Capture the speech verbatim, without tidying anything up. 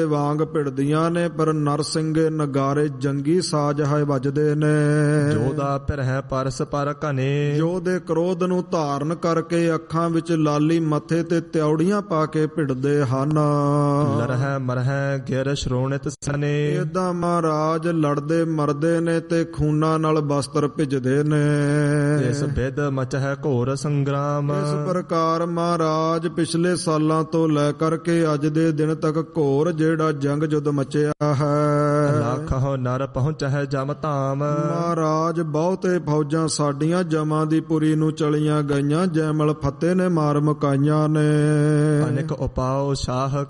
ਵਾਂਗ ਭਿੜਦੀਆਂ ਨੇ, ਪਰ ਨਰਸਿੰਘੇ ਨਗਾਰੇ ਜੰਗੀ ਸਾਜ ਹੈ ਵੱਜਦੇ ਨੇ। ਜੋਦਾ ਫਿਰ ਹੈ ਪਰਸ ਪਰ ਘਨੇ, ਜੋਦੇ ਕ੍ਰੋਧ ਨੂੰ ਧਾਰਨ ਕਰਕੇ ਅੱਖਾਂ ਵਿੱਚ ਲਾਲੀ, ਮੱਥੇ ਤੇ ਤਿਉੜੀਆਂ ਪਾ ਕੇ ਭਿੜਦੇ ਹਨ। ਲਰਹਿ ਮਰਹਿ ਗਿਰ ਸ਼੍ਰੋਣਿਤ ਸਨੇ, ਏਦਾਂ ਮਹਾਰਾਜ ਲੜਦੇ ਮਰਦੇ ਨੇ ਤੇ ਖੂਨਾਂ ਨਾਲ ਬਸਤਰ ਭਿੱਜਦੇ ਨੇ। ਇਸ ਬਿਦ ਮਚਹਿ ਘੋਰ ਸੰਗਰਾਮ, ਇਸ ਪ੍ਰਕਾਰ ਮਹਾਰਾਜ ਪਿਛਲੇ ਸਾਲਾਂ ਤੋਂ ਲੈ ਕਰਕੇ ਅੱਜ ਦੇ ਦਿਨ ਤੱਕ ਘੋਰ ਜਿਹੜਾ ਜੰਗ ਜੁੱਧ ਮਚਿਆ ਹੈ। ਲੱਖੋ ਨਰ ਪਹੁੰਚਹਿ ਜਮ ਧਾਮ, ਮਹਾਰਾਜ ਬਹੁਤੇ ਫੌਜਾਂ ਸਾਡੀਆਂ ਜਮਾਂ ਦੀ ਪੁਰੀ ਨੂੰ ਚਲੀਆਂ ਗਈਆਂ, ਜੈਮਲ ਫਤਿਹ ਨੇ ਮਾਰ ਮੁਕਾਈਆਂ ਨੇ। ਅਨੇਕ ਉਪਾਉ ਸ਼ਾਹ